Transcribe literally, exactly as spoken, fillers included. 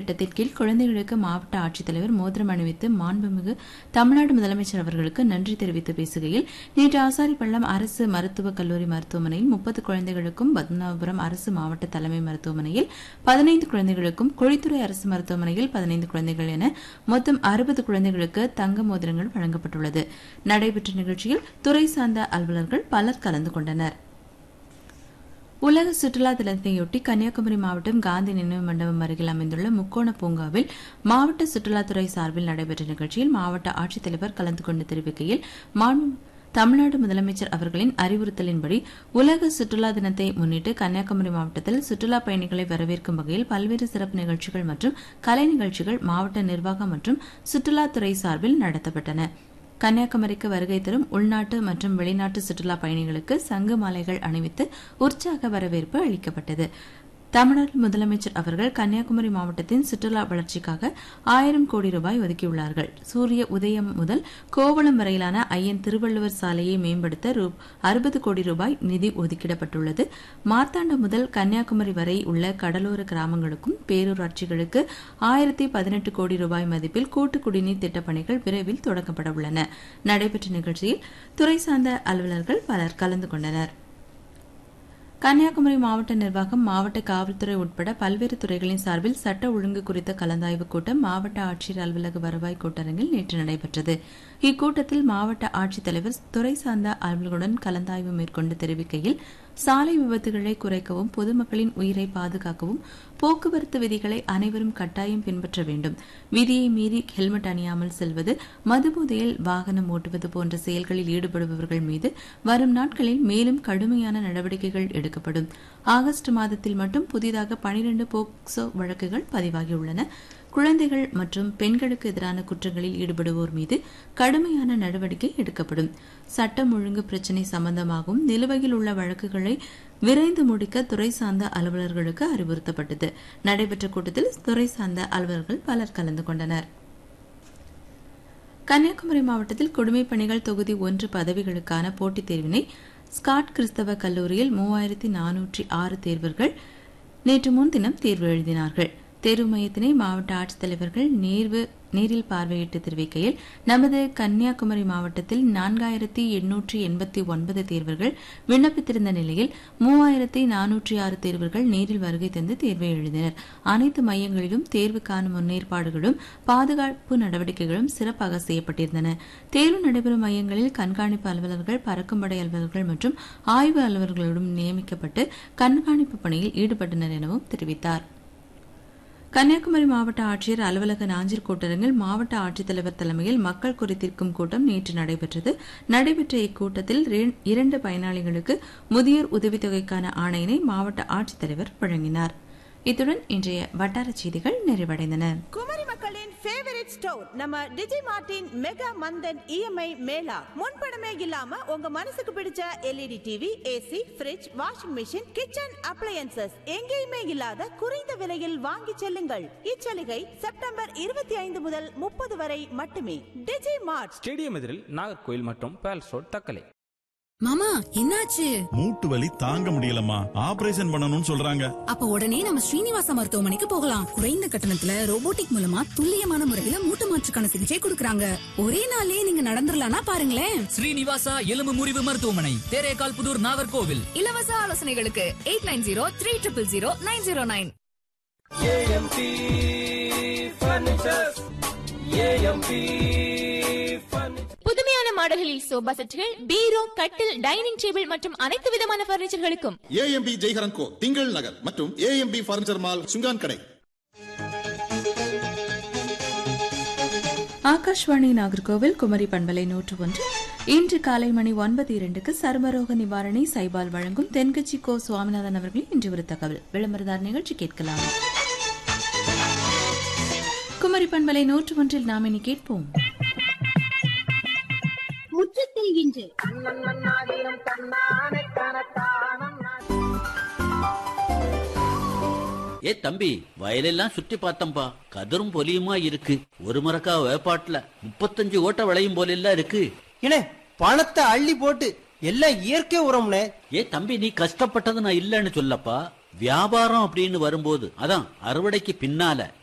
திட்டத்தின் கீழ் குழந்தைகளுக்கு மாவட்ட ஆட்சித்தலைவர் மோதிரம் அணிவித்து மாண்புமிகு தமிழ்நாடு முதலமைச்சர் அவர்களுக்கு நன்றி தெரிவித்து பேசுகையில், நேற்று ஆசாரிப்பள்ளம் அரசு மருத்துவக் கல்லூரி மருத்துவமனையில் முப்பது குழந்தைகளுக்கும், பத்மநாபபுரம் அரசு மாவட்ட தலைமை மருத்துவமனையில் பதினைந்து குழந்தைகளுக்கும், குழித்துறை அரசு மருத்துவமனையில் பதினைந்து குழந்தைகள் என மொத்தம் அறுபது குழந்தைகளுக்கு தங்க மோதிரங்கள் வழங்கப்பட்டுள்ளது. நடைபெற்ற நிகழ்ச்சியில் துறை சார்ந்த அலுவலர்கள் பலர் கலந்து கொண்டனர். உலக சுற்றுலா தினத்தையொட்டி கன்னியாகுமரி மாவட்டம் காந்தி நினைவு மண்டபம் அருகில் அமைந்துள்ள முக்கோண பூங்காவில் மாவட்ட சுற்றுலாத்துறை சார்பில் நடைபெற்ற நிகழ்ச்சியில் மாவட்ட ஆட்சித்தலைவர் கலந்து கொண்டு தெரிவிக்கையில், தமிழ்நாடு முதலமைச்சர் அவர்களின் அறிவுறுத்தலின்படி உலக சுற்றுலா தினத்தை முன்னிட்டு கன்னியாகுமரி மாவட்டத்தில் சுற்றுலா பயணிகளை வரவேற்கும் வகையில் பல்வேறு சிறப்பு நிகழ்ச்சிகள் மற்றும் கலை நிகழ்ச்சிகள் மாவட்ட நிர்வாகம் மற்றும் சுற்றுலாத்துறை சார்பில் நடத்தப்பட்டன. கன்னியாகுமரிக்கு வருகை தரும் உள்நாட்டு மற்றும் வெளிநாட்டு சுற்றுலா பயணிகளுக்கு சங்கு மாலைகள் அணிவித்து உற்சாக வரவேற்பு அளிக்கப்பட்டது. தமிழ்நாடு முதலமைச்சர் அவர்கள் கன்னியாகுமரி மாவட்டத்தின் சுற்றுலா வளர்ச்சிக்காக ஆயிரம் கோடி ரூபாய் ஒதுக்கியுள்ளார்கள். சூரிய உதயம் முதல் கோவளம் வரையிலான ஐயன் திருவள்ளுவர் சாலையை மேம்படுத்த அறுபது கோடி ரூபாய் நிதி ஒதுக்கிடப்பட்டுள்ளது. மார்த்தாண்டம் முதல் கன்னியாகுமரி வரை உள்ள கடலோர கிராமங்களுக்கும் பேரூராட்சிகளுக்கு ஆயிரத்தி பதினெட்டு கோடி ரூபாய் மதிப்பில் கூட்டு குடிநீர் திட்டப்பணிகள் விரைவில் தொடங்கப்பட உள்ளன. நடைபெற்ற நிகழ்ச்சியில் துறை சார்ந்த அலுவலர்கள் பலர் கலந்து கொண்டனர். கன்னியாகுமரி மாவட்ட நிர்வாகம், மாவட்ட காவல்துறை உட்பட பல்வேறு துறைகளின் சார்பில் சட்ட ஒழுங்கு குறித்த கலந்தாய்வுக் கூட்டம் மாவட்ட ஆட்சியர் அலுவலக வருவாய் கூட்டரங்கில் நேற்று நடைபெற்றது. இக்கூட்டத்தில் மாவட்ட ஆட்சித்தலைவர் துறை சார்ந்த அலுவலர்களுடன் கலந்தாய்வு மேற்கொண்டு தெரிவிக்கையில், சாலை விபத்துகளை குறைக்கவும், பொதுமக்களின் உயிரை பாதுகாக்கவும் போக்குவரத்து விதிகளை அனைவரும் கட்டாயம் பின்பற்ற வேண்டும். விதியை மீறி ஹெல்மெட் அணியாமல் செல்வது, மதுபோதையில் வாகனம் ஓட்டுவது போன்ற செயல்களில் ஈடுபடுபவர்கள் மீது வரும் நாட்களில் மேலும் கடுமையான நடவடிக்கைகள் எடுக்கப்படும். ஆகஸ்ட் மாதத்தில் மட்டும் புதிதாக பனிரண்டு போக்சோ வழக்குகள் பதிவாகியுள்ளன. குழந்தைகள் மற்றும் பெண்களுக்கு எதிரான குற்றங்களில் ஈடுபடுவோர் மீது கடுமையான நடவடிக்கை எடுக்கப்படும். சட்டம் ஒழுங்கு பிரச்சினை சம்பந்தமாகவும் நிலுவையில் உள்ள வழக்குகளை விரைந்து முடிக்க துறை சார்ந்த அலுவலர்களுக்கு அறிவுறுத்தப்பட்டது. நடைபெற்ற கூட்டத்தில் துறை சார்ந்த அலுவலர்கள் பலர் கலந்து கொண்டனர். கன்னியாகுமரி மாவட்டத்தில் குடிமைப் பணிகள் தொகுதி ஒன்று பதவிகளுக்கான போட்டித் தேர்வினை ஸ்காட் கிறிஸ்தவ கல்லூரியில் மூவாயிரத்தி நானூற்றி ஆறு தேர்வர்கள் நேற்று முன்தினம் தேர்வு எழுதினார்கள். தேர்வு மையத்தினை மாவட்ட ஆட்சித்தலைவர்கள் நேர்வு நேரில் பார்வையிட்டு தெரிவிக்கையில், நமது கன்னியாகுமரி மாவட்டத்தில் நான்காயிரத்தி எண்ணூற்றி எண்பத்தி ஒன்பது தேர்வர்கள் விண்ணப்பித்திருந்த நிலையில் மூவாயிரத்தி நானூற்றி ஆறு தேர்வர்கள் நேரில் வருகை தந்து தேர்வை எழுதினர். அனைத்து மையங்களிலும் தேர்வுக்கான முன்னேற்பாடுகளும் பாதுகாப்பு நடவடிக்கைகளும் சிறப்பாக செய்யப்பட்டிருந்தன. தேர்வு நடைபெறும் மையங்களில் கண்காணிப்பு அலுவலர்கள், பறக்கும்படை அலுவலர்கள் மற்றும் ஆய்வு அலுவலர்களுடன் நியமிக்கப்பட்டு கண்காணிப்பு பணியில் ஈடுபட்டனர் எனவும் தெரிவித்தார். கன்னியாகுமரி மாவட்ட ஆட்சியர் அலுவலக நாஞ்சில் கூட்டரங்கில் மாவட்ட ஆட்சித்தலைவர் தலைமையில் மக்கள் குறைதீர்க்கும் கூட்டம் நேற்று நடைபெற்றது. நடைபெற்ற இக்கூட்டத்தில் இரண்டு பயனாளிகளுக்கு முதியோர் உதவித்தொகைக்கான ஆணையினை மாவட்ட ஆட்சித்தலைவர் வழங்கினார். இத்துடன் இன்றைய வட்டார செய்திகள் நிறைவடைந்தன. குமரி மக்களின் ஃபேவரட் ஸ்டோர் நம்ம டிஜி மார்ட்டின் மெகா மந்தன் இஎம்ஐ மேளா. முன்பணமே இல்லாம உங்க மனசுக்கு பிடிச்ச LED TV, AC, fridge, washing machine, kitchen appliances எங்கேயுமே இல்லாத குறைந்த விலையில் வாங்கி செல்லுங்கள். இச்சலுகை செப்டம்பர் இருபத்தி ஐந்து முதல் முப்பது வரை மட்டுமே. டிஜி மார்ட், ஸ்டேடியம் எதிரில், நாகர்கோயில் மற்றும் பேலஸ் ரோட், தக்கலை. மாமா, என்னாச்சு? மூட்டு வலி தாங்க முடியலம்மா, ஆபரேஷன் பண்ணணும்னு சொல்றாங்க. அப்ப உடனே நம்ம ஸ்ரீனிவாச மருத்துவமனைக்கு போகலாம். குறைந்த கட்டணத்துல ரோபோட்டிக் மூலமா துல்லியமான முறையில மூட்டு மாற்றுக்கான சிகிச்சை கொடுக்கறாங்க. ஒரே நாள்லயே நீங்க நடந்துடலாம்னா பாருங்களேன். ஸ்ரீனிவாசா எலும்பு முறிவு மருத்துவமனை, தேரேகால் புதூர், நாகர்கோவில். இலவச ஆலோசனைகளுக்கு eight nine zero three triple zero nine zero nine. AMP furnitures, AMP புதுமையான மாடல்களில் சோபா செட்டுகள், பீரோ, கட்டில், டைனிங் டேபிள் மற்றும் அனைத்து விதமான பர்னிச்சர்களுக்கும் ஏஎம்பி ஜெய்ஹரன் கோ, திங்கள் நகர் மற்றும் ஏஎம்பி பர்னிச்சர் மால், சுங்கான் கடை. ஆகாஷ்வாணி நாகர்கோவில் குமரி பண்பலை நூற்று ஒன்று. இன்று காலை மணி ஒன்பது இரண்டுக்கு சர்மரோக நிவாரணி சைபால் வழங்கும் தென்கட்சி கோ சுவாமிநாதன் அவர்களின் இன்று ஒரு தகவல் விளம்பரதார் நிகழ்ச்சி கேட்கலாம். குமரி பண்பலை நூற்று ஒன்றில் நாம் இனி கேட்போம். முற்றத்தில் இன்று ஏ தம்பி, வயலெல்லாம் சுற்றி பார்த்தம்பா, கதரும் பொலியுமா இருக்கு. ஒரு மரக்கா வேப்பாட்டுல முப்பத்தஞ்சு ஓட்ட விளையும் போல இருக்கு. ஏனே, பணத்தை அள்ளி போட்டு எல்லாம் இயற்கை உரம்னே. ஏ தம்பி, நீ கஷ்டப்பட்டது நான் இல்லன்னு சொல்லப்பா. வியாபாரம் அப்படின்னு வரும்போது, அதான் அறுவடைக்கு பின்னால